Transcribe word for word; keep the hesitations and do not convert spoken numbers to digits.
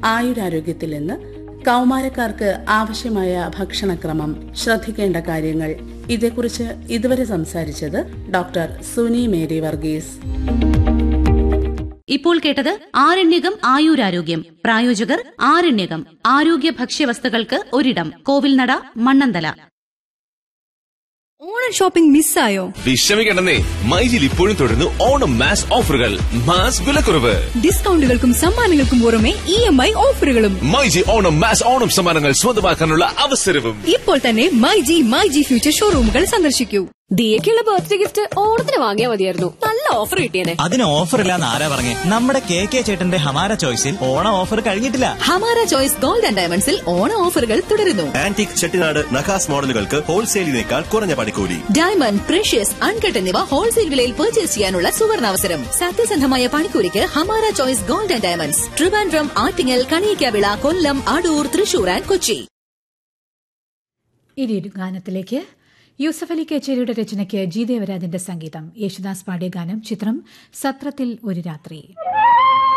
ആയുരാരോഗ്യത്തിൽ നിന്ന് കൗമാരക്കാർക്ക് ആവശ്യമായ ഭക്ഷണക്രമം, ശ്രദ്ധിക്കേണ്ട കാര്യങ്ങൾ, ഇതേക്കുറിച്ച് ഇതുവരെ സംസാരിച്ചത് ഡോക്ടർ സുനി മേരി വർഗീസ്. ഇപ്പോൾ കേട്ടത് ആരണ്യകം ആയുരാരോഗ്യം. പ്രായോജകർ ആരണ്യകം ആരോഗ്യ ഭക്ഷ്യവസ്തുക്കൾക്ക് ഒരിടം, കോവിൽനട, മണ്ണന്തല. ഓണം ഷോപ്പിംഗ് മിസ്സായോ? വിഷമിക്കണ്ടെന്നേ, മൈജിൽ ഇപ്പോഴും തുടരുന്നു ഓണം മാസ് ഓഫറുകൾ. മാസ് വിലക്കുറവ്, ഡിസ്കൗണ്ടുകൾക്കും സമ്മാനങ്ങൾക്കും പുറമെ ഇ എം ഐ ഓഫറുകളും. മൈജി ഓണം മാസ് ഓണം സമ്മാനങ്ങൾ സ്വന്തമാക്കാനുള്ള അവസരവും. ഇപ്പോൾ തന്നെ മൈജി മൈജി ഫ്യൂച്ചർ ഷോറൂമുകൾ സന്ദർശിക്കൂ. ദിയക്കുള്ള ബർത്ത്ഡേ ഗിഫ്റ്റ് ഓണത്തിന് വാങ്ങിയാ മതിയായിരുന്നു. നല്ല ഓഫർ കിട്ടിയേനെ. അതിന് ഓഫർ ഇല്ലാന്ന് ആരാ പറഞ്ഞേ? നമ്മുടെ കെ കെ ചേട്ടന്റെ ഹമാര ചോയ്സിൽ ഓണം ഓഫർ കഴിഞ്ഞിട്ടില്ല. ഹമാര ചോയ്സ് ഗോൾഡ് ആൻഡ് ഡയമണ്ട്സിൽ ഓണ ഓഫറുകൾ തുടരുന്നു. ആന്റിക് ചെട്ടിനാട് നഖാസ് മോഡലുകൾക്ക് ഹോൾസെയിലിനേക്കാൾ കുറഞ്ഞ പണിക്കൂലി. ഡയമണ്ട്, പ്രഷ്യസ്, അൺകട്ട് എന്നിവ ഹോൾസെയിൽ വിലയിൽ പർച്ചേസ് ചെയ്യാനുള്ള സുവർണാവസരം. സത്യസന്ധമായ പണിക്കൂലിക്ക് Hamara choice gold and diamonds, Trivandrum, Attingal, Kaliyakkavilai, Kollam, Adoor, Thrissur and Kochi. ഇനി ഒരു ഗാനത്തിലേക്ക്. യൂസഫ് അലി കേച്ചേരിയുടെ രചനയ്ക്ക് ജി ദേവരാജന്റെ സംഗീതം. യേശുദാസ് പാടിയ ഗാനം. ചിത്രം സത്രത്തിൽ ഒരു രാത്രി.